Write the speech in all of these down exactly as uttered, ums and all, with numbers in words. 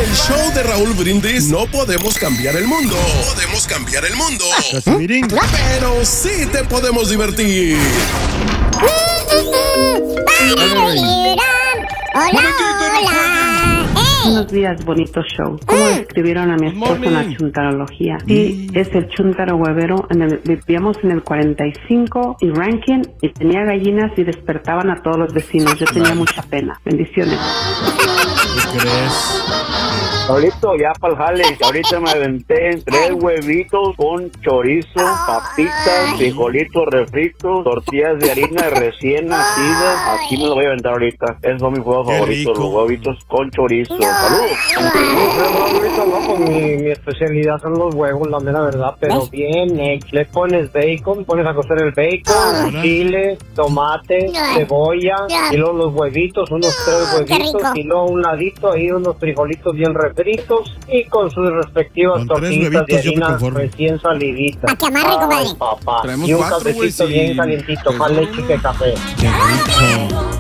el show de Raúl Brindis no podemos cambiar el mundo. No podemos cambiar el mundo. Pero sí te podemos divertir. Hola, hola. Buenos días, bonito show. ¿Cómo describieron a mi esposo en la chuntarología? Sí, es el chuntaro huevero. En el, vivíamos en el cuarenta y cinco y Rankin y tenía gallinas y despertaban a todos los vecinos. Yo tenía mucha pena. Bendiciones. ¿Qué crees? Ahorita ya para el jale, ahorita me aventé tres huevitos con chorizo, papitas, frijolitos refritos, tortillas de harina recién nacidas. Aquí me lo voy a aventar ahorita. Es mi juego favorito, los huevitos con chorizo. ¡Saludos! Ahorita no, pues mi, mi especialidad son los huevos, la mera verdad, pero bien hecho. Le pones bacon, pones a cocer el bacon, chile, tomate, cebolla, y luego los huevitos, unos tres huevitos, y luego un ladito ahí unos frijolitos bien refritos y con sus respectivas con tortillas de harina recién saliditas. Para que amarre, compadre. Ay, papá. Y un cafecito sí. bien calientito, más leche que café. ¡Qué rico!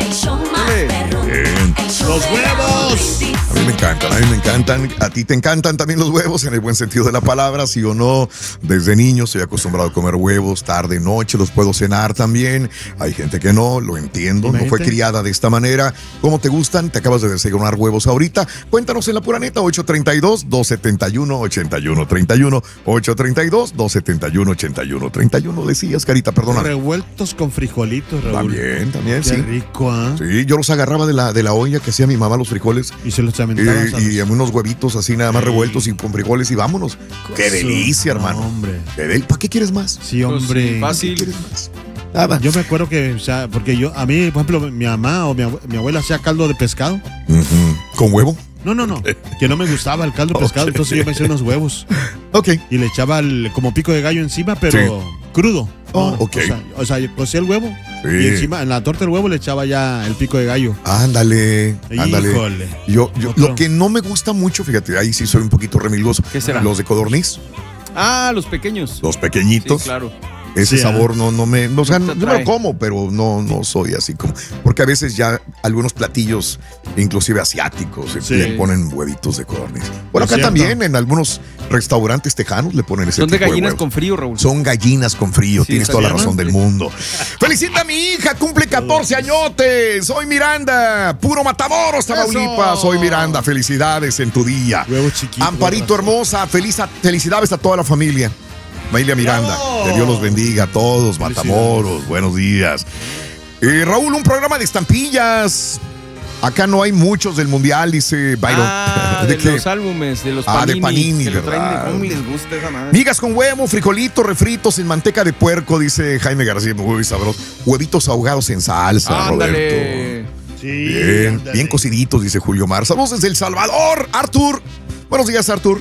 Bien. ¡Los huevos! A mí me encantan, a mí me encantan. A ti te encantan también los huevos, en el buen sentido de la palabra, sí o no. Desde niño estoy acostumbrado a comer huevos, tarde, noche, los puedo cenar también. Hay gente que no, lo entiendo, no fue criada de esta manera. ¿Cómo te gustan? Te acabas de desayunar huevos ahorita. Cuéntanos en la pura neta, ocho tres dos, dos siete uno, ocho uno tres uno, ocho tres dos, dos siete uno, ocho uno tres uno. Decías, Carita, perdona. Revueltos con frijolitos, Raúl. También, también, Qué sí. rico, ¿ah? ¿eh? Sí, yo los agarraba de la, de la olla que hacía mi mamá los frijoles. Y se los aventaban. Y, y unos huevitos así nada más sí. revueltos y con frijoles y vámonos. ¡Qué delicia, hermano! No, hombre. ¿Para qué quieres más? Sí, hombre. Pues, fácil. ¿Qué quieres más? Nada. Yo me acuerdo que, o sea, porque yo, a mí, por ejemplo, mi mamá o mi, abue- mi abuela hacía caldo de pescado. Uh-huh. ¿Con huevo? No, no, no. Que no me gustaba el caldo de pescado, Okay. entonces yo me hice unos huevos. Ok. Y le echaba el, como pico de gallo encima, pero sí. crudo. Oh, ¿no? ok. O sea, o sea, yo cocía el huevo Sí. y encima, en la torta del huevo le echaba ya el pico de gallo. Ándale, ándale. Híjole. Yo, yo, Otro. lo que no me gusta mucho, fíjate, ahí sí soy un poquito remilgoso. ¿Qué será? Los de codorniz, Ah, los pequeños. los pequeñitos. Sí, claro. Ese Sí, sabor no, no me, no, o sea, No te yo me lo atrae. como, pero no, no soy así como, porque a veces ya algunos platillos, inclusive asiáticos, Sí. le ponen huevitos de codorniz. Bueno, Es acá cierto. también en algunos restaurantes tejanos le ponen ese Son de tipo gallinas huevos. con frío, Raúl. Son gallinas con frío, Sí, tienes toda la ¿sabías, razón no? del mundo. ¡Felicita a mi hija! ¡Cumple catorce añotes! Soy Miranda, puro Matamoros, Tamaulipas. Soy Miranda, felicidades en tu día. Huevos chiquitos. Amparito hermosa, feliz, felicidades a toda la familia. Familia Miranda, ¡Bravo! que Dios los bendiga a todos, Matamoros, buenos días. Eh, Raúl, un programa de estampillas. Acá no hay muchos del mundial, dice Byron. Ah, de, qué? los álbumes, de los Ah, Panini. de Panini, que lo traen de- ¿verdad? ¿Cómo les gusta esa madre? Migas con huevo, frijolitos, refritos en manteca de puerco, dice Jaime García, muy sabroso. Huevitos ahogados en salsa, Roberto. Ándale. Sí, Bien, ándale. bien cociditos, dice Julio Mar. Saludos desde El Salvador, Artur. Buenos días, Artur.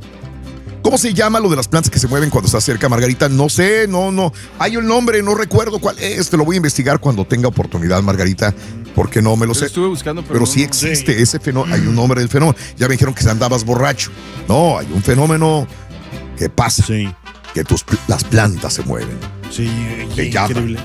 ¿Cómo se llama lo de las plantas que se mueven cuando está cerca, Margarita? No sé, no, no. Hay un nombre, no recuerdo cuál es. Te lo voy a investigar cuando tenga oportunidad, Margarita, porque no me lo Lo sé. estuve buscando, pero, Pero no, sí no. existe ese fenómeno, hay un nombre del fenómeno. Ya me dijeron que andabas borracho. No, hay un fenómeno que pasa, Sí, que tus, pl- las plantas se mueven. sí, Te llama. increíble.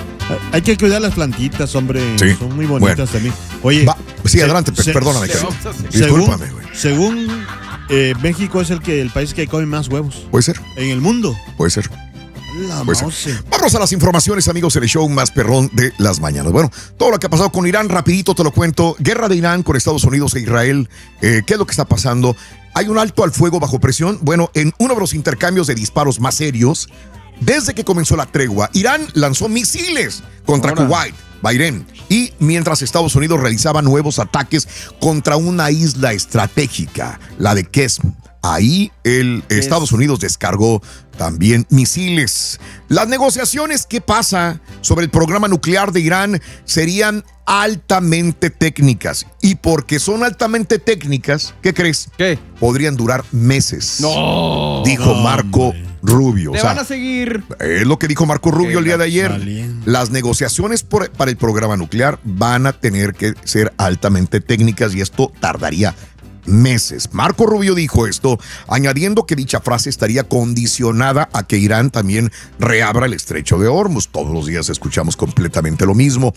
Hay que cuidar las plantitas, hombre. Sí. Son muy bonitas Bueno. también. Oye, Va, sí, se- adelante, pe- se- perdóname, se- Carita. vamos a hacer- Discúlpame, según, güey. según eh, México es el que el país que come más huevos Puede ser, en el mundo. puede ser. La Pues, mouse. vamos a las informaciones, amigos, en el show más perrón de las mañanas. Bueno, todo lo que ha pasado con Irán, rapidito te lo cuento. Guerra de Irán con Estados Unidos e Israel. Eh, ¿Qué es lo que está pasando? Hay un alto al fuego bajo presión. Bueno, en uno de los intercambios de disparos más serios, desde que comenzó la tregua, Irán lanzó misiles contra Ahora. Kuwait, Bahrein, y mientras Estados Unidos realizaba nuevos ataques contra una isla estratégica, la de Qesm. Ahí el Estados Unidos descargó también misiles. Las negociaciones, ¿qué pasa sobre el programa nuclear de Irán? Serían altamente técnicas. Y porque son altamente técnicas, ¿qué crees? ¿Qué? Podrían durar meses. No. Dijo No, Marco hombre. Rubio. Te O sea, van a seguir. es lo que dijo Marco Rubio el día de ayer. valiente. Las negociaciones por- para el programa nuclear van a tener que ser altamente técnicas y esto tardaría meses. Marco Rubio dijo esto, añadiendo que dicha frase estaría condicionada a que Irán también reabra el estrecho de Hormuz. Todos los días escuchamos completamente lo mismo.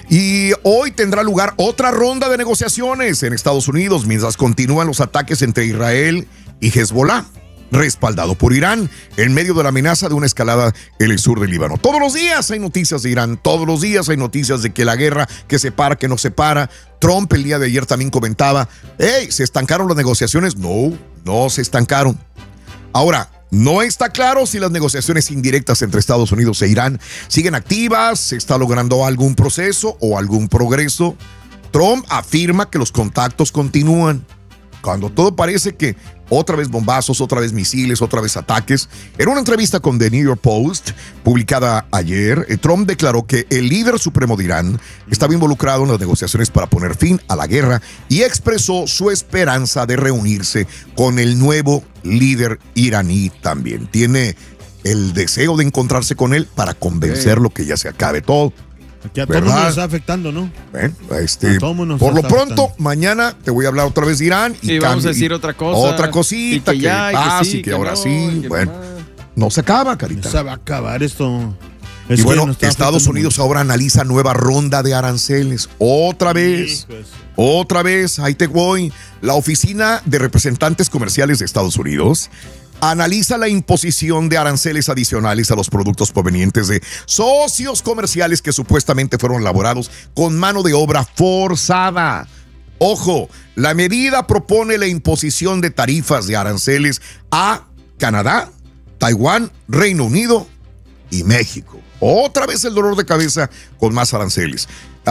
Y hoy tendrá lugar otra ronda de negociaciones en Estados Unidos mientras continúan los ataques entre Israel y Hezbollah, respaldado por Irán, en medio de la amenaza de una escalada en el sur del Líbano. Todos los días hay noticias de Irán, todos los días hay noticias de que la guerra, que se para, que no se para. Trump el día de ayer también comentaba, hey, ¿se estancaron las negociaciones? No, no se estancaron. Ahora, no está claro si las negociaciones indirectas entre Estados Unidos e Irán siguen activas, se está logrando algún proceso o algún progreso. Trump afirma que los contactos continúan, cuando todo parece que otra vez bombazos, otra vez misiles, otra vez ataques. En una entrevista con The New York Post, publicada ayer, Trump declaró que el líder supremo de Irán estaba involucrado en las negociaciones para poner fin a la guerra y expresó su esperanza de reunirse con el nuevo líder iraní también. Tiene el deseo de encontrarse con él para convencerlo que ya se acabe todo. Aquí a todo el mundo nos está afectando, ¿no? Bueno, este, por lo pronto, afectando. Mañana te voy a hablar otra vez de Irán. Y, y vamos a decir otra cosa. Otra cosita. Y que, ya, que pasa, y que, sí, y que, que ahora no, sí. Que bueno, no se acaba, carita. No se va a acabar esto. Es y bueno, Estados Unidos ahora analiza nueva ronda de aranceles. Otra vez. Sí, otra vez. Ahí te voy. La Oficina de Representantes Comerciales de Estados Unidos analiza la imposición de aranceles adicionales a los productos provenientes de socios comerciales que supuestamente fueron elaborados con mano de obra forzada. Ojo, la medida propone la imposición de tarifas de aranceles a Canadá, Taiwán, Reino Unido y México. Otra vez el dolor de cabeza con más aranceles.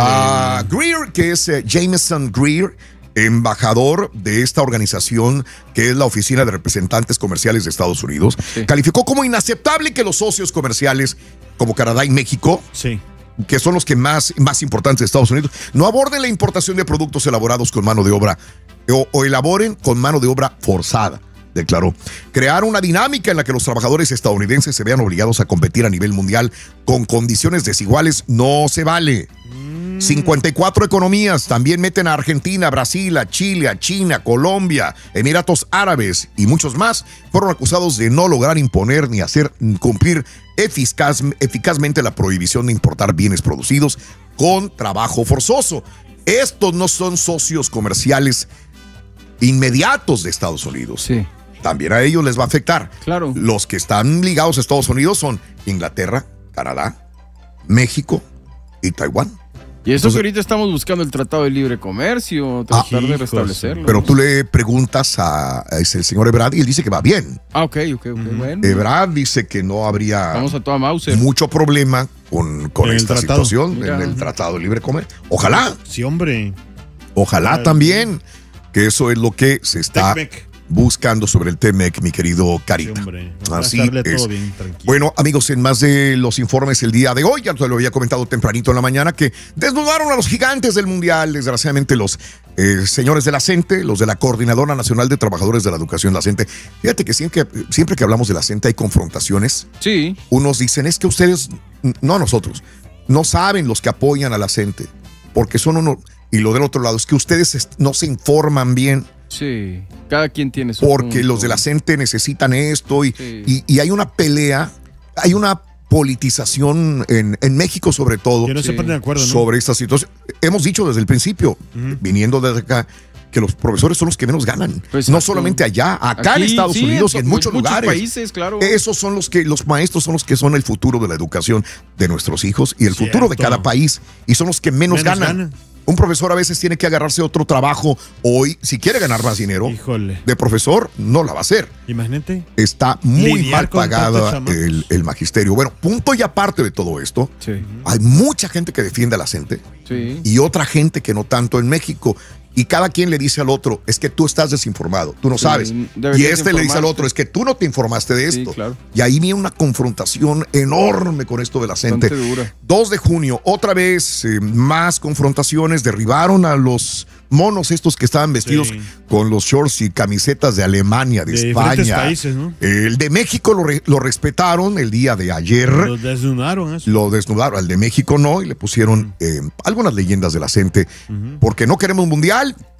Uh, Greer, que es uh, Jameson Greer, embajador de esta organización que es la Oficina de Representantes Comerciales de Estados Unidos, sí. calificó como inaceptable que los socios comerciales como Canadá y México, sí. que son los que más, más importantes de Estados Unidos, no aborden la importación de productos elaborados con mano de obra o, o elaboren con mano de obra forzada. Declaró, crear una dinámica en la que los trabajadores estadounidenses se vean obligados a competir a nivel mundial con condiciones desiguales no se vale. cincuenta y cuatro economías también meten a Argentina, Brasil, a Chile, a China, Colombia, Emiratos Árabes y muchos más fueron acusados de no lograr imponer ni hacer cumplir eficaz, eficazmente la prohibición de importar bienes producidos con trabajo forzoso. Estos no son socios comerciales inmediatos de Estados Unidos. Sí. También a ellos les va a afectar. Claro. Los que están ligados a Estados Unidos son Inglaterra, Canadá, México y Taiwán. Y eso Entonces, que ahorita estamos buscando el Tratado de Libre Comercio, tratar ah, de restablecerlo. Pero tú le preguntas a, a ese, el señor Ebrard y él dice que va bien. Ah, ok, ok, ok, uh-huh. bueno. Ebrard dice que no habría Vamos a toda Mauser. mucho problema con, con esta situación Mira. en el Tratado de Libre Comercio. Ojalá. Sí, hombre. Ojalá Ay, también. Que eso es lo que se está Tecmec. buscando sobre el T M E C, mi querido Carita. Sí, hombre. Así es. Todo bien, bueno, amigos, en más de los informes el día de hoy, ya te lo había comentado tempranito en la mañana, que desnudaron a los gigantes del mundial, desgraciadamente los eh, señores de la CENTE, los de la Coordinadora Nacional de Trabajadores de la Educación, la CENTE. Fíjate que siempre, siempre que hablamos de la CENTE hay confrontaciones. Sí. Unos dicen, es que ustedes, no nosotros, no saben los que apoyan a la CENTE, porque son unos... Y lo del otro lado es que ustedes no se informan bien. Sí, cada quien tiene su Porque punto. los de la CENTE necesitan esto y, sí. y, y hay una pelea, hay una politización en, en México sobre todo. Yo no estoy de acuerdo, ¿no? Sobre esta situación. Hemos dicho desde el principio, uh-huh. viniendo desde acá, que los profesores son los que menos ganan. Pues no solamente allá, acá Aquí, en Estados sí, Unidos en, y en muchos, muchos lugares. países, claro. Esos son los que, los maestros son los que son el futuro de la educación de nuestros hijos y el Cierto. futuro de cada país. Y son los que menos, menos ganan. Gana. Un profesor a veces tiene que agarrarse otro trabajo hoy, si quiere ganar más dinero. Híjole. De profesor, no la va a hacer. Imagínate. Está muy mal pagada el, el magisterio. Bueno, punto y aparte de todo esto, sí. hay mucha gente que defiende a la CENTE sí. y otra gente que no tanto en México. Y cada quien le dice al otro, es que tú estás desinformado, tú no sí, sabes. Y este le dice al otro, es que tú no te informaste de esto. Sí, claro. Y ahí viene una confrontación enorme con esto de la CENTE. dos de junio, otra vez eh, más confrontaciones, derribaron a los monos estos que estaban vestidos sí. con los shorts y camisetas de Alemania, de, de España. Países, ¿no? El de México lo, re, lo respetaron el día de ayer. Lo desnudaron. Eso. Lo desnudaron. Al de México no, y le pusieron uh-huh. eh, algunas leyendas de la CENTE, uh-huh. porque no queremos mundial.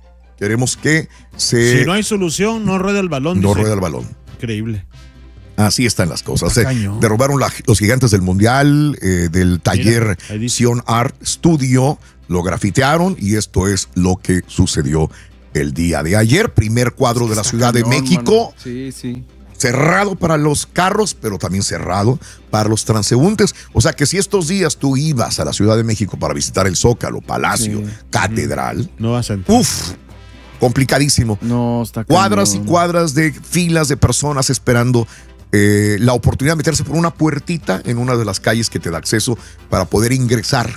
Queremos que se... Si no hay solución, no rueda el balón. No dice. rueda el balón. Increíble. Así están las cosas. Ah, eh, derrubaron la, los gigantes del Mundial, eh, del taller Sion Art Studio, lo grafitearon y esto es lo que sucedió el día de ayer. Primer cuadro de la Ciudad de México. Sí, sí. Cerrado para los carros, pero también cerrado para los transeúntes. O sea que si estos días tú ibas a la Ciudad de México para visitar el Zócalo, Palacio, sí. Catedral, no vas a entrar. Uf, complicadísimo. No, está cuadras cañón. y cuadras de filas de personas esperando eh, la oportunidad de meterse por una puertita en una de las calles que te da acceso para poder ingresar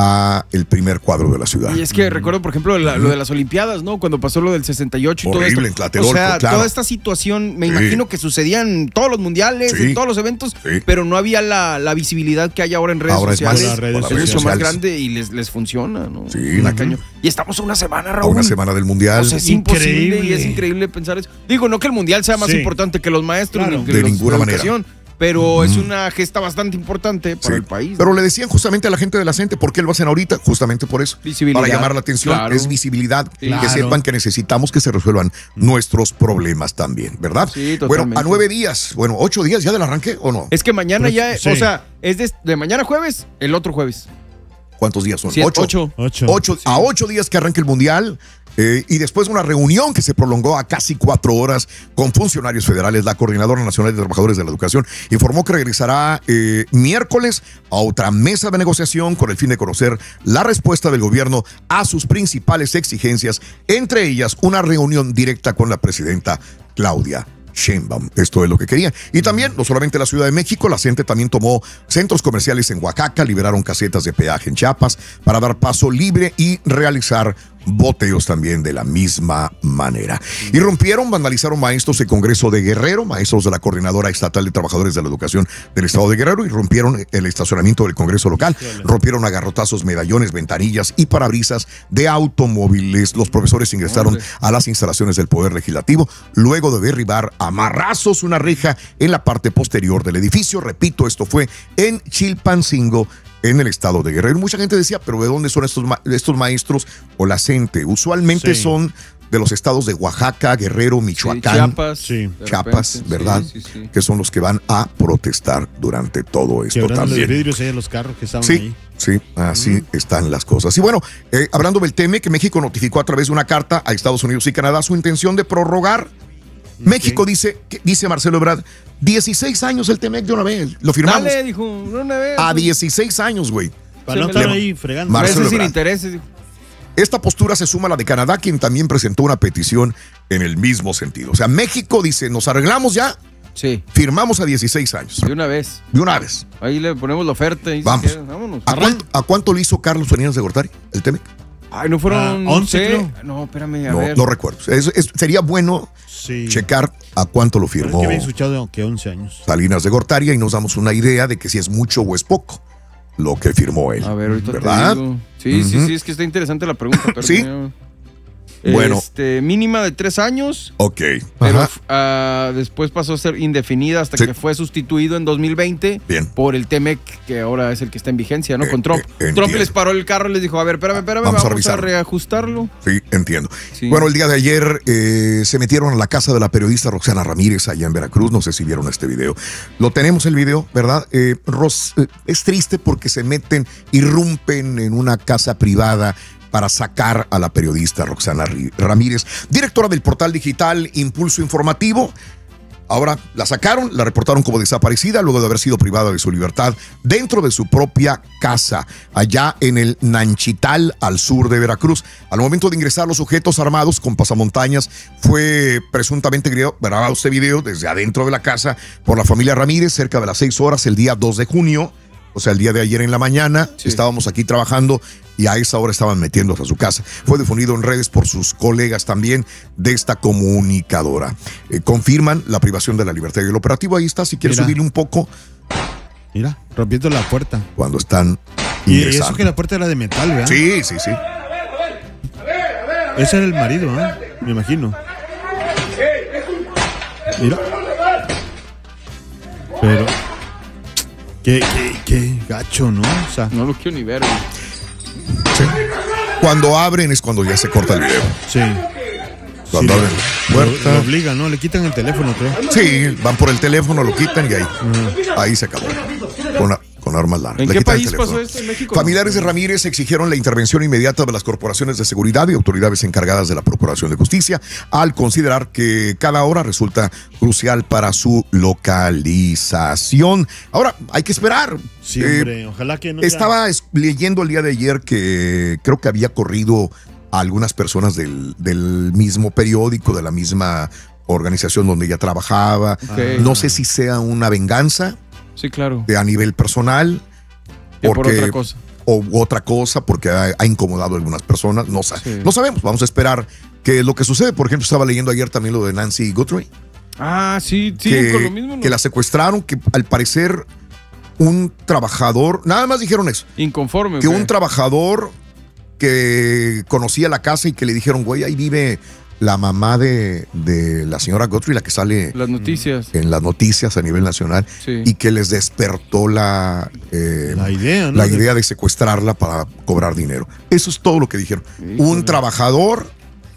a el primer cuadro de la ciudad. Y es que recuerdo, por ejemplo, la, lo de las Olimpiadas, ¿no? Cuando pasó lo del sesenta y ocho y horrible, todo esto. en Tlatelolco, o sea, claro. toda esta situación, me Sí. imagino que sucedía en todos los mundiales, Sí. en todos los eventos, Sí. pero no había la, la visibilidad que hay ahora en redes Ahora es sociales. más, las redes es sociales. mucho más grande y les, les funciona, ¿no? Sí. Está Ujú. cañón. Y estamos a una semana, A Raúl. una semana del Mundial. O sea, es Increíble. imposible y es increíble pensar eso. Digo, no que el mundial sea más Sí. importante que los maestros, Claro. ni que De los ninguna de manera. educación, pero es una gesta bastante importante para Sí. el país. Pero ¿no? le decían justamente a la gente de la gente, ¿por qué lo hacen ahorita? Justamente por eso. Visibilidad. Para llamar la atención. Claro. Es visibilidad. Claro. Que sepan que necesitamos que se resuelvan nuestros problemas también, ¿verdad? Sí, bueno, totalmente. a nueve días, bueno, ocho días ya del arranque o no? Es que mañana Pero- ya, sí. o sea, es de, de mañana jueves, el otro jueves. ¿Cuántos días son? Sí, ocho. ocho. Ocho. Ocho, A ocho días que arranque el Mundial. Eh, y después de una reunión que se prolongó a casi cuatro horas con funcionarios federales, la Coordinadora Nacional de Trabajadores de la Educación informó que regresará eh, miércoles a otra mesa de negociación con el fin de conocer la respuesta del gobierno a sus principales exigencias, entre ellas una reunión directa con la presidenta Claudia Sheinbaum. Esto es lo que querían. Y también, no solamente la Ciudad de México, la gente también tomó centros comerciales en Oaxaca, liberaron casetas de peaje en Chiapas para dar paso libre y realizar boteos también de la misma manera. Y rompieron, vandalizaron maestros del Congreso de Guerrero, maestros de la Coordinadora Estatal de Trabajadores de la Educación del Estado de Guerrero, y rompieron el estacionamiento del Congreso local. Rompieron a garrotazos medallones, ventanillas y parabrisas de automóviles. Los profesores ingresaron Hombre. a las instalaciones del Poder Legislativo luego de derribar a marrazos una reja en la parte posterior del edificio. Repito, esto fue en Chilpancingo, en el estado de Guerrero. Mucha gente decía, pero ¿de dónde son estos, ma estos maestros o la gente? Usualmente Sí. son de los estados de Oaxaca, Guerrero, Michoacán, Sí, Chiapas. Sí. de Chiapas, repente. ¿verdad? Sí, sí, sí. Que son los que van a protestar durante todo esto Quebrando los también. vidrios ahí de los carros que estaban Sí, ahí. sí, así están las cosas. Y bueno, eh, hablando del T M E C, México notificó a través de una carta a Estados Unidos y Canadá su intención de prorrogar. México dice, que- dice Marcelo Ebrard, dieciséis años el T M E C de una vez. Lo firmamos. Dale, dijo, una vez. A dieciséis años, güey. Para no Se me estar le- ahí fregando. Marcelo Meses sin Ebrard. intereses. dijo. Esta postura se suma a la de Canadá, quien también presentó una petición en el mismo sentido. O sea, México dice, nos arreglamos ya, Sí, firmamos a dieciséis años. de una vez. De una vez. Ahí le ponemos la oferta y se Vamos. queda, vámonos. ¿A cuánto, a cuánto le hizo Carlos Salinas de Gortari el T M E C? Ay, no fueron Ah, once, sé. creo. No, espérame, a No, ver. no recuerdo. Es- es- sería bueno Sí. checar a cuánto lo Pero es firmó que había escuchado que once años. Salinas de Gortari y nos damos una idea de que si es mucho o es poco lo que firmó él. A ver, ahorita ¿verdad? te digo. Sí, sí, Ujú. sí, es que está interesante la pregunta. Pero Sí. ya- Bueno. Este, mínima de tres años, Ok. pero Ajá. ah, después pasó a ser indefinida hasta Sí. que fue sustituido en dos mil veinte Bien. por el T M E C, que ahora es el que está en vigencia, ¿no? Eh, Con Trump. eh, entiendo. Trump les paró el carro y les dijo, a ver, espérame, espérame, Vamos vamos, a a, revisarlo. reajustarlo. Sí, entiendo. Sí. Bueno, el día de ayer eh, se metieron a la casa de la periodista Roxana Ramírez allá en Veracruz. No sé si vieron este video. Lo tenemos el video, ¿verdad? Eh, Ros, eh, es triste porque se meten, irrumpen en una casa privada para sacar a la periodista Roxana Ri- Ramírez, directora del portal digital Impulso Informativo. Ahora la sacaron, la reportaron como desaparecida luego de haber sido privada de su libertad dentro de su propia casa, allá en el Nanchital, al sur de Veracruz. Al momento de ingresar los sujetos armados con pasamontañas, fue presuntamente grabado este video desde adentro de la casa por la familia Ramírez, cerca de las seis horas, el día dos de junio. O sea, el día de ayer en la mañana, Sí. estábamos aquí trabajando y a esa hora estaban metiéndose a su casa. Fue difundido en redes por sus colegas también de esta comunicadora. Eh, confirman la privación de la libertad. Y el operativo ahí está, si quieres Mira. subirle un poco, Mira, rompiendo la puerta. cuando están Y ingresando. eso que la puerta era de metal, ¿verdad? Sí, sí, sí. Ese era el marido, ¿ah? Me imagino. Mira. Pero. Qué, qué, qué gacho, ¿no? O sea, No lo quiero ni ver. güey. sí. Cuando abren es cuando ya se corta el video. sí. Cuando Sí, abren lo, la lo, puerta. lo obligan, ¿no? Le quitan el teléfono, creo. Sí, van por el teléfono, lo quitan y ahí. Uh-huh. Ahí se acabó. Con, con armas largas. ¿En Le qué quitan el país teléfono. pasó esto? ¿En México? Familiares de Ramírez exigieron la intervención inmediata de las corporaciones de seguridad y autoridades encargadas de la Procuración de Justicia al considerar que cada hora resulta crucial para su localización. Ahora, hay que esperar. Sí, hombre, eh, ojalá que no. Estaba sea... leyendo el día de ayer que creo que había corrido a algunas personas del, del mismo periódico, de la misma organización donde ella trabajaba. Okay. No sé si sea una venganza. Sí, claro. De a nivel personal. Porque, por otra cosa. O otra cosa, porque ha, ha incomodado a algunas personas. No, sí. no sabemos. Vamos a esperar qué es lo que sucede. Por ejemplo, estaba leyendo ayer también lo de Nancy Guthrie. Ah, sí, sí, que, con lo mismo. ¿No? Que la secuestraron, que al parecer un trabajador, nada más dijeron eso. Inconforme. Que okay. un trabajador que conocía la casa y que le dijeron, güey, ahí vive la mamá de, de la señora Guthrie, la que sale las noticias. en las noticias a nivel nacional, sí. y que les despertó la, eh, la idea, ¿no? la idea de secuestrarla para cobrar dinero. Eso es todo lo que dijeron. Híjole. Un trabajador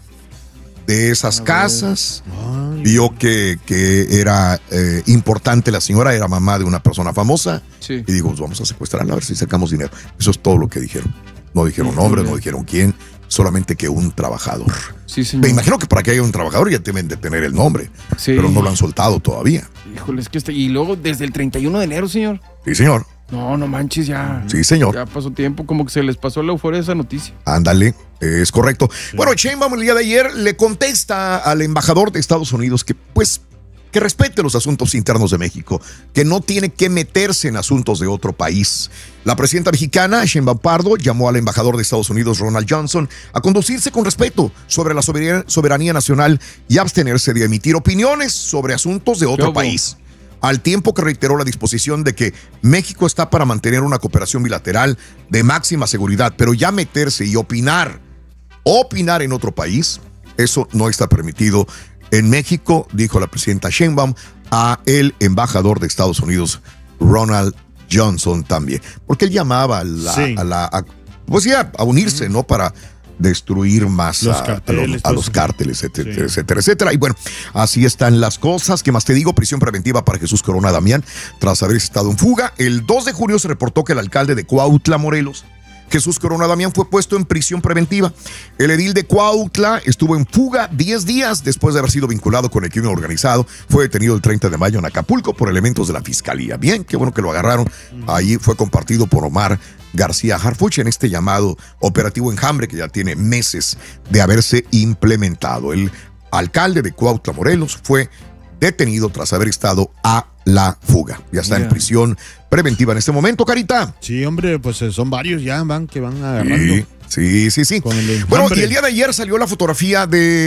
de esas a casas Ay. vio que, que era eh, importante la señora, era mamá de una persona famosa, sí. y dijo, pues vamos a secuestrarla a ver si sacamos dinero. Eso es todo lo que dijeron. No dijeron nombre, no dijeron quién, solamente que un trabajador. Sí, señor. Me imagino que para que haya un trabajador ya deben de tener el nombre, sí. pero no lo han soltado todavía. Híjole, es que este, y luego desde el treinta y uno de enero, señor. Sí, señor. No, no manches, ya. Sí, señor. Ya pasó tiempo, como que se les pasó la euforia de esa noticia. Ándale, es correcto. Sí. Bueno, Sheinbaum el día de ayer le contesta al embajador de Estados Unidos que, pues, que respete los asuntos internos de México, que no tiene que meterse en asuntos de otro país. La presidenta mexicana, Sheinbaum Pardo, llamó al embajador de Estados Unidos, Ronald Johnson, a conducirse con respeto sobre la soberanía, soberanía nacional y abstenerse de emitir opiniones sobre asuntos de otro país. Al tiempo que reiteró la disposición de que México está para mantener una cooperación bilateral de máxima seguridad, pero ya meterse y opinar, opinar en otro país, eso no está permitido en México, dijo la presidenta Sheinbaum a el embajador de Estados Unidos, Ronald Johnson, también. Porque él llamaba a la, sí. a, la a, pues ya, a unirse, ¿no? Para destruir más los a, carteles, a, los, a los cárteles, etcétera, sí. etcétera, etcétera. Y bueno, así están las cosas. ¿Qué más te digo? Prisión preventiva para Jesús Corona Damián, tras haber estado en fuga. El dos de junio se reportó que el alcalde de Cuautla, Morelos, Jesús Corona Damián, fue puesto en prisión preventiva. El edil de Cuautla estuvo en fuga diez días después de haber sido vinculado con el crimen organizado. Fue detenido el treinta de mayo en Acapulco por elementos de la fiscalía. Bien, qué bueno que lo agarraron. Ahí fue compartido por Omar García Harfuch en este llamado operativo Enjambre, que ya tiene meses de haberse implementado. El alcalde de Cuautla, Morelos, fue detenido tras haber estado a la fuga. Ya está yeah. en prisión preventiva en este momento, Carita. Sí, hombre, pues son varios ya van que van agarrando. Sí, sí, sí. sí. Bueno, y el día de ayer salió la fotografía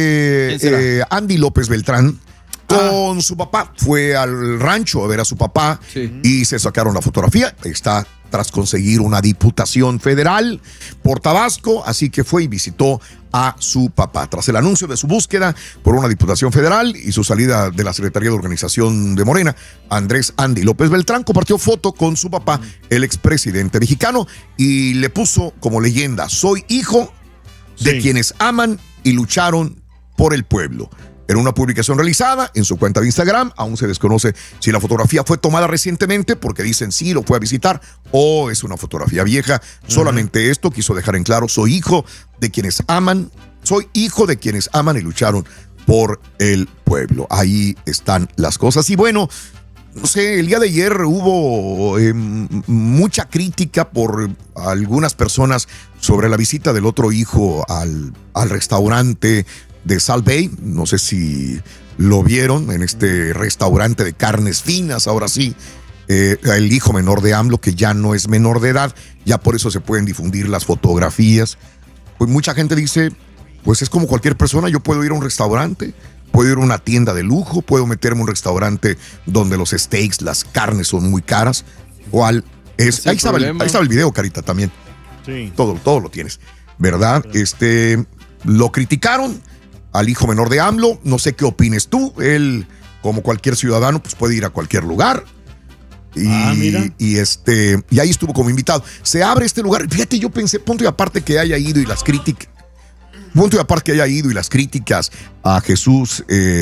de eh, Andy López Beltrán con ah. su papá. Fue al rancho a ver a su papá sí. y se sacaron la fotografía. Está tras conseguir una diputación federal por Tabasco, así que fue y visitó a su papá. Tras el anuncio de su búsqueda por una diputación federal y su salida de la Secretaría de Organización de Morena, Andrés Andy López Beltrán compartió foto con su papá, el expresidente mexicano, y le puso como leyenda: soy hijo de sí. quienes aman y lucharon por el pueblo. En una publicación realizada en su cuenta de Instagram, aún se desconoce si la fotografía fue tomada recientemente, porque dicen sí, lo fue a visitar, o es una fotografía vieja. Uh-huh. Solamente esto quiso dejar en claro: soy hijo de quienes aman, soy hijo de quienes aman y lucharon por el pueblo. Ahí están las cosas. Y bueno, no sé, el día de ayer hubo eh, mucha crítica por algunas personas sobre la visita del otro hijo al, al restaurante de Salt Bay. No sé si lo vieron en este restaurante de carnes finas. Ahora sí, eh, el hijo menor de AMLO, que ya no es menor de edad, ya por eso se pueden difundir las fotografías. Pues mucha gente dice, pues es como cualquier persona, yo puedo ir a un restaurante, puedo ir a una tienda de lujo, puedo meterme a un restaurante donde los steaks, las carnes son muy caras. ¿Cuál es? Ahí estaba, el, ahí estaba el video, Carita, también. Sí. Todo, todo lo tienes, ¿verdad? Sí. Este, lo criticaron al hijo menor de AMLO. No sé qué opines tú. Él, como cualquier ciudadano, pues puede ir a cualquier lugar. Y, ah, mira. y este y ahí estuvo como invitado. Se abre este lugar. Fíjate, yo pensé, punto y aparte que haya ido y las críticas. punto y aparte que haya ido y las críticas a Jesús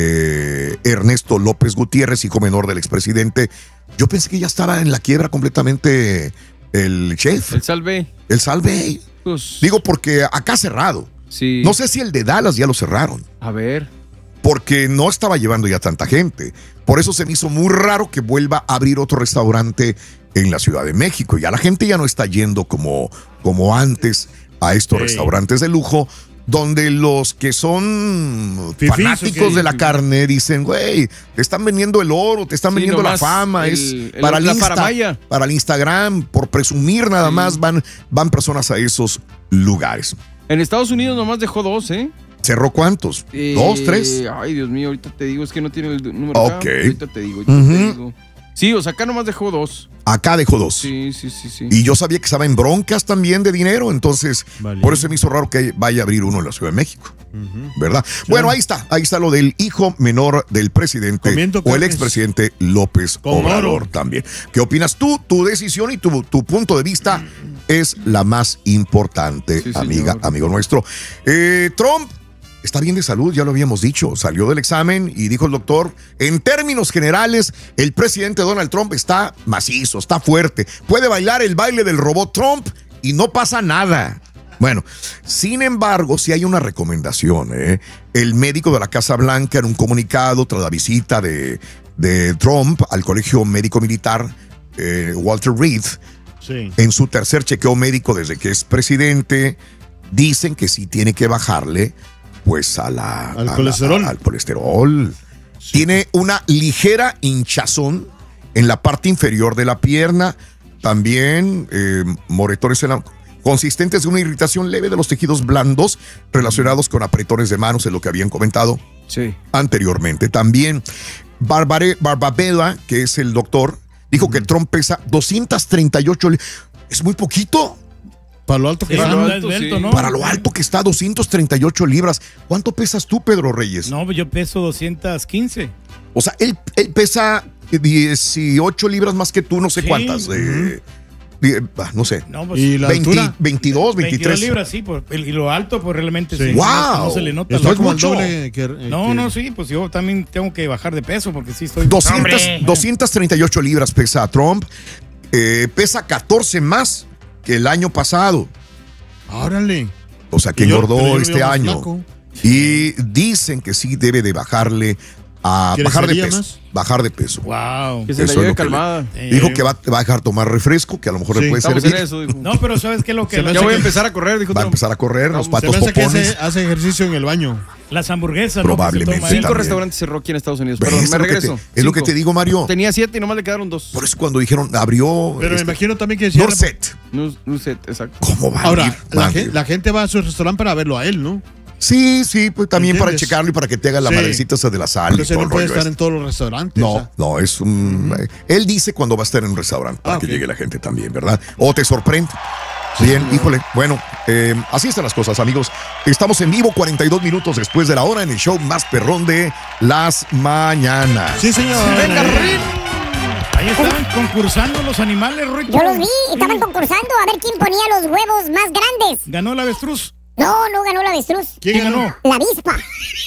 eh, Ernesto López Gutiérrez, hijo menor del expresidente, yo pensé que ya estaba en la quiebra completamente el chef. El Salve. El Salve. Pues, Digo, porque acá cerrado. sí. No sé si el de Dallas ya lo cerraron. A ver. Porque no estaba llevando ya tanta gente. Por eso se me hizo muy raro que vuelva a abrir otro restaurante en la Ciudad de México. Ya la gente ya no está yendo como, como antes a estos Sí. restaurantes de lujo, donde los que son Fifís, fanáticos ¿o qué? de la carne dicen, güey, te están vendiendo el oro, te están Sí, vendiendo la nomás fama, el- es el- para el la Insta, faramaya. para el Instagram, por presumir nada Sí. más van, van personas a esos lugares. En Estados Unidos nomás dejó dos, ¿eh? ¿Cerró cuántos? Eh, ¿Dos, tres? Ay, Dios mío, ahorita te digo, es que no tiene el número Ok. acá. Ahorita te digo, ahorita Ujú. te digo. Sí, o sea, acá nomás dejó dos. Acá dejó dos. Sí, sí, sí, sí. Y yo sabía que estaba en broncas también de dinero, entonces Vale. por eso se me hizo raro que vaya a abrir uno en la Ciudad de México, ¿verdad? Bueno, ahí está, ahí está lo del hijo menor del presidente Comiendo o el carnes. expresidente López Con Obrador oro. también. ¿Qué opinas tú? Tu decisión y tu, tu punto de vista es la más importante, Sí, amiga, señor. amigo nuestro. Eh, Trump está bien de salud, ya lo habíamos dicho. Salió del examen y dijo el doctor, en términos generales, el presidente Donald Trump está macizo, está fuerte. Puede bailar el baile del robot Trump y no pasa nada. Bueno, sin embargo, sí hay una recomendación. ¿eh? El médico de la Casa Blanca, en un comunicado tras la visita de, de Trump al Colegio Médico Militar, eh, Walter Reed, Sí. en su tercer chequeo médico desde que es presidente, dicen que sí tiene que bajarle pues a la, Al a la- colesterol. a- al colesterol. Tiene una ligera hinchazón en la parte inferior de la pierna, también eh, moretones en la- consistentes de una irritación leve de los tejidos blandos relacionados con apretones de manos, es lo que habían comentado Sí. anteriormente. También Barbare, Barbabella, que es el doctor, dijo que Trump pesa doscientas treinta y ocho li- es muy poquito Para lo alto que Sí, está. anda alto, esbelto, sí. ¿no? para lo alto que está, doscientas treinta y ocho libras. ¿Cuánto pesas tú, Pedro Reyes? No, yo peso doscientas quince. O sea, él, él pesa dieciocho libras más que tú, no sé Sí. cuántas. eh, die- ah, no sé. No, pues, ¿Y la veinte, altura? veintidós, veintitrés. libras, sí. Por, el- y lo alto, pues realmente sí. Sí. no- ¡Wow! No se le nota. Está la- como el mucho. doble que... No, que- no, sí, pues yo también tengo que bajar de peso porque sí estoy... doscientas, ¡Hombre! doscientas treinta y ocho libras pesa Trump. Eh, pesa catorce más que el año pasado. Órale. O sea, que Yo- engordó pero yo lo este veo más año. flaco. Y dicen que sí debe de bajarle a ¿Quieres bajar de sería peso. más? Bajar de peso. Wow. Que se Eso la es lleve lo que le- calmada. Eh, Dijo que va, va a dejar tomar refresco, que a lo mejor le Sí. puede Estamos servir. en eso, dijo. No, pero ¿sabes qué es lo que... Se las- me Ya hace voy a que- empezar a correr, dijo Va a Trump. empezar a correr los Se Se patos me hace que popones. hace, hace ejercicio en el baño. Las hamburguesas, Probablemente, ¿no? Que se toma sí, él. Cinco también. restaurantes cerró aquí en Estados Unidos. ¿Ves? Perdón, Es me lo que te- regreso. es lo que Cinco. te digo, Mario. Tenía siete y nomás le quedaron dos. Por eso cuando dijeron abrió Pero me este, imagino también que decían... Dorset. No, no sé, exacto. ¿Cómo va a Ahora, abrir? la, Madre. gen- la gente va a su restaurante para verlo a él, ¿no? Sí, sí, pues también para ¿Entiendes? checarlo y para que te haga la Sí. madrecita esa de la sal y Entonces todo no el puede rollo estar este. en todos los restaurantes. o No, sea. no, es un... Él dice cuando va a estar en un restaurante para Ah, que ok. llegue la gente también, ¿verdad? O te sorprende. Bien, híjole. Bueno, eh, así están las cosas, amigos. Estamos en vivo cuarenta y dos minutos después de la hora en el show más perrón de las mañanas. Sí, señor. Venga, Rin. Ahí estaban concursando los animales, Ruito. Yo los vi, estaban concursando a ver quién ponía los huevos más grandes. Ganó el avestruz. No, no ganó la avestruz. ¿Quién ganó? La avispa.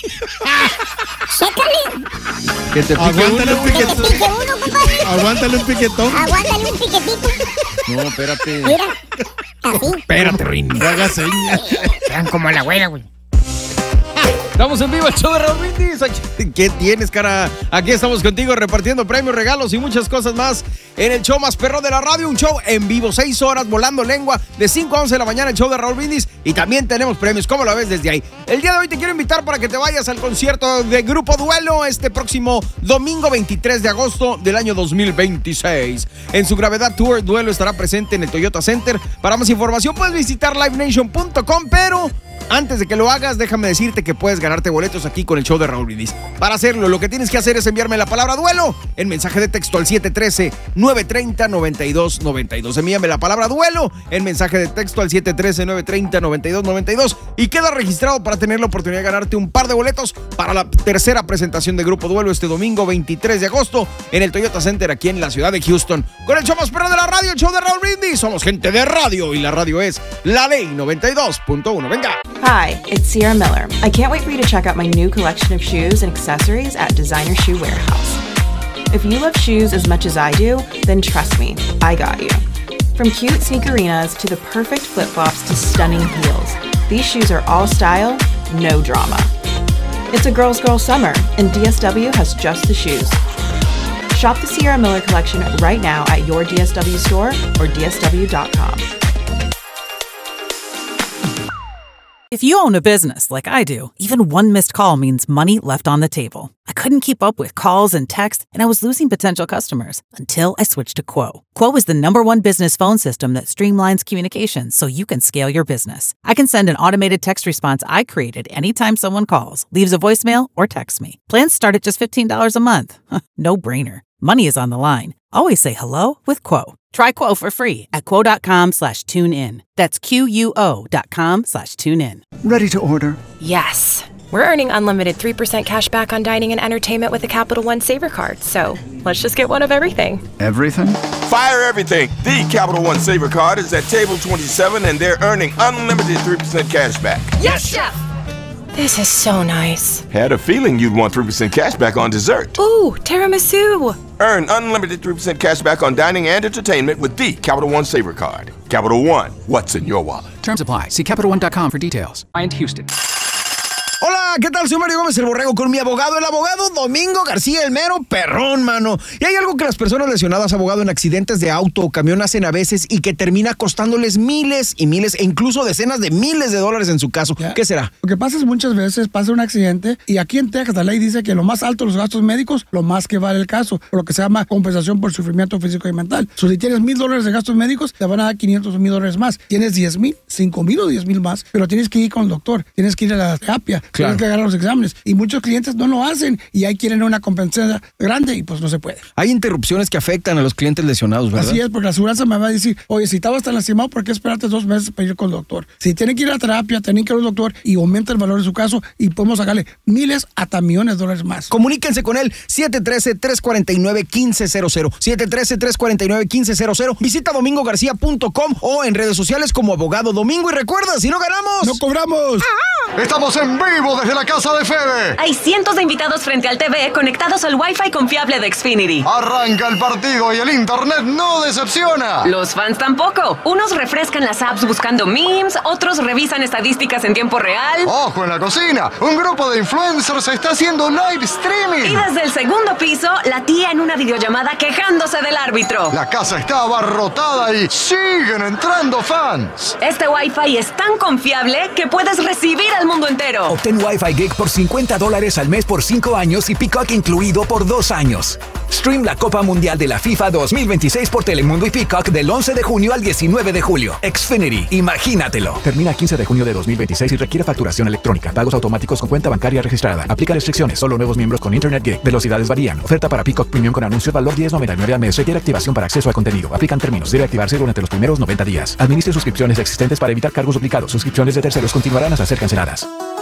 Chécale. Que te pique Aguántale uno. un Que te piquetón. pique uno, compadre. Aguántale un piquetón. Aguántale un piquetito. No, espérate. Mira. Así. Espérate, Rin. No hagas señas. Sean como la abuela, güey. Estamos en vivo, el show de Raúl Brindis. Aquí- ¿Qué tienes, cara? Aquí estamos contigo repartiendo premios, regalos y muchas cosas más en el show más perro de la radio. Un show en vivo, seis horas, volando lengua, de cinco a once de la mañana, el show de Raúl Brindis. Y también tenemos premios, ¿cómo lo ves desde ahí? El día de hoy te quiero invitar para que te vayas al concierto de Grupo Duelo este próximo domingo veintitrés de agosto del año dos mil veintiséis. En su Gravedad Tour, Duelo estará presente en el Toyota Center. Para más información puedes visitar live nation punto com, pero... antes de que lo hagas, déjame decirte que puedes ganarte boletos aquí con el show de Raúl Brindis. Para hacerlo, lo que tienes que hacer es enviarme la palabra duelo en mensaje de texto al siete uno tres, nueve tres cero, nueve dos nueve dos. Envíame la palabra duelo en mensaje de texto al siete uno tres, nueve tres cero, nueve dos nueve dos y queda registrado para tener la oportunidad de ganarte un par de boletos para la tercera presentación de Grupo Duelo este domingo veintitrés de agosto en el Toyota Center aquí en la ciudad de Houston. Con el show más perro de la radio, el show de Raúl Brindis. Somos gente de radio y la radio es La Ley noventa y dos punto uno. Venga. Hi, it's Sierra Miller. I can't wait for you to check out my new collection of shoes and accessories at Designer Shoe Warehouse. If you love shoes as much as I do, then trust me, I got you. From cute sneakerinas to the perfect flip-flops to stunning heels, these shoes are all style, no drama. It's a girl's girl summer, and D S W has just the shoes. Shop the Sierra Miller collection right now at your D S W store or D S W dot com. If you own a business like I do, even one missed call means money left on the table. I couldn't keep up with calls and texts, and I was losing potential customers until I switched to Quo. Quo is the number one business phone system that streamlines communications so you can scale your business. I can send an automated text response I created anytime someone calls, leaves a voicemail, or texts me. Plans start at just fifteen dollars a month. No brainer. Money is on the line. Always say hello with Quo. Try Quo for free at quo.com slash tune in. That's Q-U-O dot com slash tune in. Ready to order? Yes. We're earning unlimited three percent cash back on dining and entertainment with the Capital One Saver Card. So let's just get one of everything. Everything? Fire everything. The Capital One Saver Card is at table twenty-seven and they're earning unlimited three percent cash back. Yes, Chef! This is so nice. Had a feeling you'd want three percent cash back on dessert. Ooh, tiramisu. Earn unlimited three percent cash back on dining and entertainment with the Capital One Saver Card. Capital One, what's in your wallet? Terms apply. See Capital One dot com for details. Client Houston. Hola, ¿qué tal? Soy Mario Gómez, el Borrego, con mi abogado, el abogado Domingo García, el mero perrón, mano. Y hay algo que las personas lesionadas, abogado, en accidentes de auto o camión hacen a veces y que termina costándoles miles y miles e incluso decenas de miles de dólares en su caso. ¿Ya? ¿Qué será? Lo que pasa es muchas veces pasa un accidente y aquí en Texas la ley dice que lo más alto los gastos médicos, lo más que vale el caso, lo que se llama compensación por sufrimiento físico y mental. So, si tienes mil dólares de gastos médicos, te van a dar quinientos o mil dólares más. Tienes diez mil, cinco mil o diez mil más, pero tienes que ir con el doctor, tienes que ir a la terapia, claro. Tienes que agarrar los exámenes. Y muchos clientes no lo hacen y ahí quieren una compensación grande y pues no se puede. Hay interrupciones que afectan a los clientes lesionados, ¿verdad? Así es, porque la aseguranza me va a decir, oye, si estabas tan lastimado, ¿por qué esperarte dos meses para ir con el doctor? Si tienen que ir a terapia, tienen que ir al doctor y aumenta el valor de su caso y podemos sacarle miles hasta millones de dólares más. Comuníquense con él, siete uno tres, tres cuatro nueve, uno cinco cero cero, siete uno tres, tres cuatro nueve, uno cinco cero cero. Visita domingo garcía punto com o en redes sociales como Abogado Domingo. Y recuerda, si no ganamos, ¡no cobramos! ¡Ah! Estamos en vivo desde la casa de Fede. Hay cientos de invitados frente al T V conectados al Wi-Fi confiable de Xfinity. Arranca el partido y el internet no decepciona. Los fans tampoco. Unos refrescan las apps buscando memes, otros revisan estadísticas en tiempo real. ¡Ojo en la cocina! Un grupo de influencers está haciendo live streaming. Y desde el segundo piso, la tía en una videollamada quejándose del árbitro. La casa está abarrotada y siguen entrando fans. Este Wi-Fi es tan confiable que puedes recibir al mundo entero. Obtén Wi-Fi Gig por cincuenta dólares al mes por cinco años y Peacock incluido por dos años. Stream la Copa Mundial de la FIFA dos mil veintiséis por Telemundo y Peacock del once de junio al diecinueve de julio. Xfinity, imagínatelo. Termina quince de junio de dos mil veintiséis y requiere facturación electrónica. Pagos automáticos con cuenta bancaria registrada. Aplica restricciones. Solo nuevos miembros con Internet Gig. Velocidades varían. Oferta para Peacock Premium con anuncio. Valor diez noventa y nueve al mes. Requiere activación para acceso al contenido. Aplican términos. Debe activarse durante los primeros noventa días. Administre suscripciones existentes para evitar cargos duplicados. Suscripciones de terceros continuarán hasta ser canceladas.